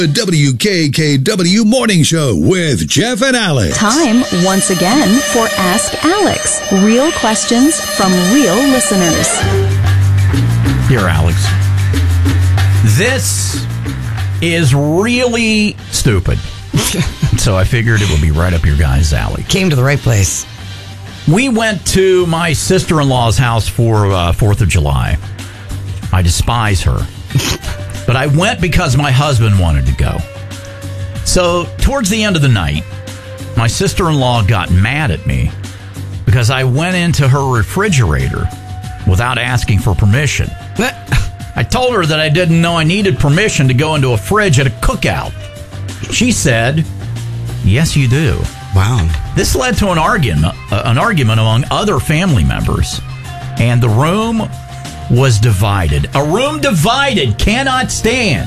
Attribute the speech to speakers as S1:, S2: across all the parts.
S1: The WKKW Morning Show with Jeff and Alex.
S2: Time once again for Ask Alex. Real questions from real listeners.
S3: Dear Alex, this is really stupid. So I figured it would be right up your guys' alley.
S4: Came to the right place.
S3: We went to my sister-in-law's house for 4th of July. I despise her. But I went because my husband wanted to go. So towards the end of the night, my sister-in-law got mad at me because I went into her refrigerator without asking for permission. I told her that I didn't know I needed permission to go into a fridge at a cookout. She said, "Yes, you do."
S4: Wow.
S3: This led to an argument among other family members, and the room was divided. A room divided cannot stand,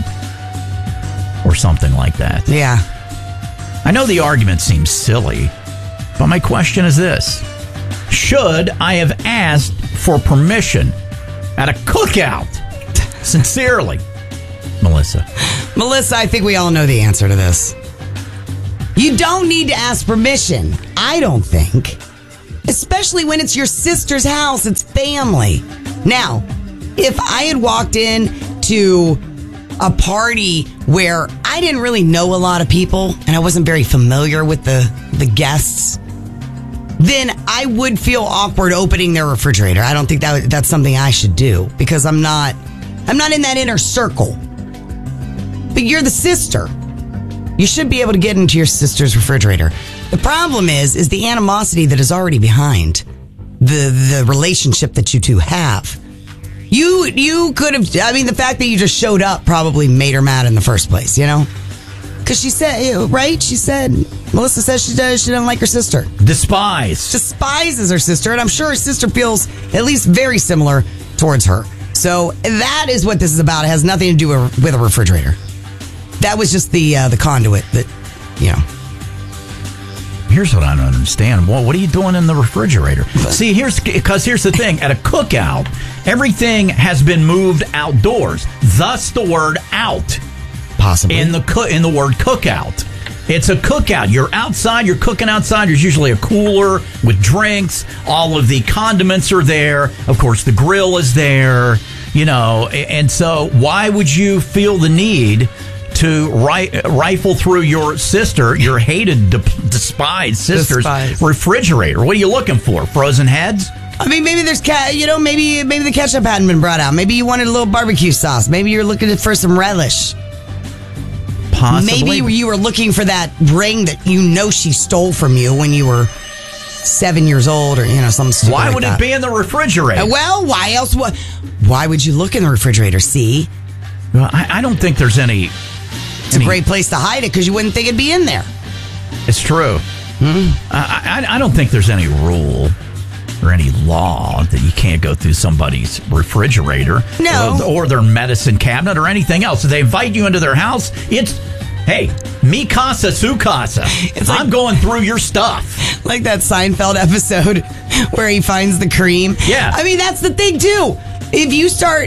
S3: or something like that.
S4: Yeah.
S3: I know the argument seems silly, but my question is this: should I have asked for permission at a cookout? Sincerely, Melissa.
S4: Melissa, I think we all know the answer to this. You don't need to ask permission, I don't think. Especially when it's your sister's house, it's family. Now, if I had walked in to a party where I didn't really know a lot of people and I wasn't very familiar with the guests, then I would feel awkward opening their refrigerator. I don't think that's something I should do because I'm not in that inner circle. But you're the sister. You should be able to get into your sister's refrigerator. The problem is the animosity that is already behind the relationship that you two have. You could have, I mean, the fact that you just showed up probably made her mad in the first place, you know? Because she said, right? Melissa says she doesn't like her sister.
S3: Despises
S4: her sister, and I'm sure her sister feels at least very similar towards her. So that is what this is about. It has nothing to do with a refrigerator. That was just the conduit that, you know.
S3: Here's what I don't understand. Well, what are you doing in the refrigerator? See, here's the thing. At a cookout, everything has been moved outdoors. Thus, the word "out"
S4: possibly
S3: in the word cookout. It's a cookout. You're outside. You're cooking outside. There's usually a cooler with drinks. All of the condiments are there. Of course, the grill is there. You know, and so why would you feel the need to rifle through your hated, despised sister's refrigerator? What are you looking for? Frozen heads?
S4: I mean, maybe there's maybe the ketchup hadn't been brought out. Maybe you wanted a little barbecue sauce. Maybe you're looking for some relish.
S3: Possibly.
S4: Maybe you were looking for that ring that you know she stole from you when you were 7 years old, or something stupid.
S3: Why would it be in the refrigerator?
S4: Well, why else? Why would you look in the refrigerator? See,
S3: well, I don't think there's any.
S4: It's a great place to hide it because you wouldn't think it'd be in there.
S3: It's true. Mm-hmm. I don't think there's any rule or any law that you can't go through somebody's refrigerator, or their medicine cabinet or anything else. If they invite you into their house, it's, hey, mi casa, su casa. I'm going through your stuff.
S4: Like that Seinfeld episode where he finds the cream.
S3: Yeah.
S4: I mean, that's the thing, too. If you start,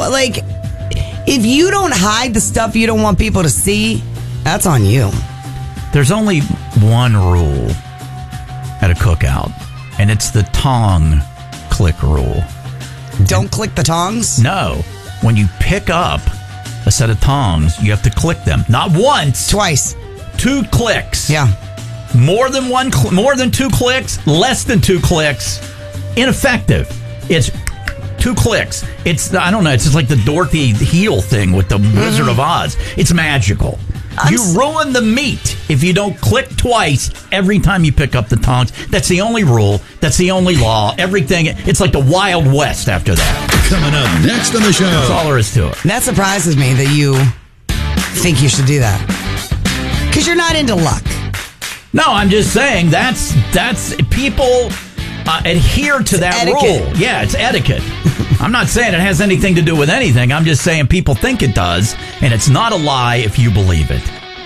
S4: if you don't hide the stuff you don't want people to see, that's on you.
S3: There's only one rule at a cookout, and it's the tong click rule.
S4: Don't click the tongs?
S3: No. When you pick up a set of tongs, you have to click them. Not once.
S4: Twice. 2 clicks.
S3: Yeah. More than 2 clicks, less than 2 clicks, ineffective. It's 2 clicks. I don't know, it's just like the Dorothy heel thing with the Wizard of Oz. It's magical. You ruin the meat if you don't click twice every time you pick up the tongs. That's the only rule. That's the only law. Everything. It's like the Wild West after that.
S1: Coming up next on the show.
S3: That's all there is to it.
S4: That surprises me that you think you should do that. Because you're not into luck.
S3: No, I'm just saying that's people adhere to that rule. Yeah, it's etiquette. I'm not saying it has anything to do with anything. I'm just saying people think it does, and it's not a lie if you believe it.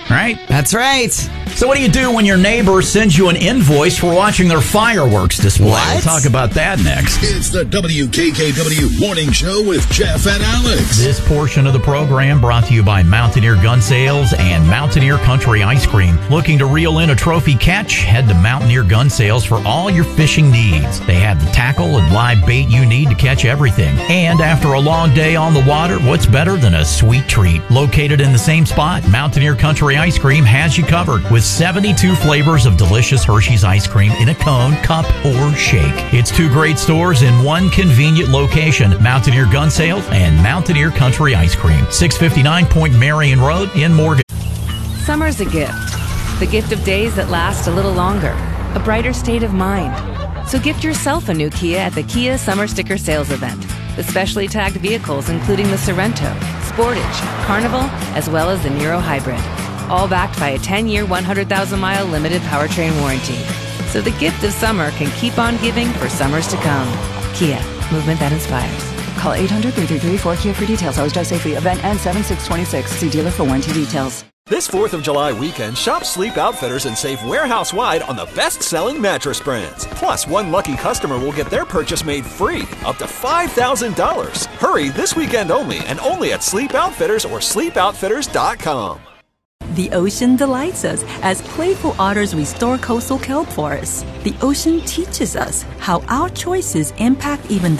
S3: right?
S4: That's right.
S3: So what do you do when your neighbor sends you an invoice for watching their fireworks display?
S4: What?
S3: We'll talk about that next.
S1: It's the WKKW Morning Show with Jeff and Alex.
S3: This portion of the program brought to you by Mountaineer Gun Sales and Mountaineer Country Ice Cream. Looking to reel in a trophy catch? Head to Mountaineer Gun Sales for all your fishing needs. They have the tackle and live bait you need to catch everything. And after a long day on the water, what's better than a sweet treat? Located in the same spot, Mountaineer Country Ice Cream has you covered with 72 flavors of delicious Hershey's ice cream in a cone, cup, or shake. It's two great stores in one convenient location, Mountaineer Gun Sales and Mountaineer Country Ice Cream, 659 Point Marion Road in Morgan.
S5: Summer's a gift. The gift of days that last a little longer. A brighter state of mind. So gift yourself a new Kia at the Kia Summer Sticker Sales Event. The specially tagged vehicles including the Sorrento, Sportage, Carnival, as well as the Niro Hybrid. All backed by a 10-year, 100,000-mile limited powertrain warranty. So the gift of summer can keep on giving for summers to come. Kia, movement that inspires.
S6: Call 800-333-4KIA for details. Always drive safely. Event ends 7/6/26. See dealer for warranty details.
S7: This 4th of July weekend, shop Sleep Outfitters and save warehouse-wide on the best-selling mattress brands. Plus, one lucky customer will get their purchase made free, up to $5,000. Hurry this weekend only, and only at Sleep Outfitters or sleepoutfitters.com.
S8: The ocean delights us as playful otters restore coastal kelp forests. The ocean teaches us how our choices impact even the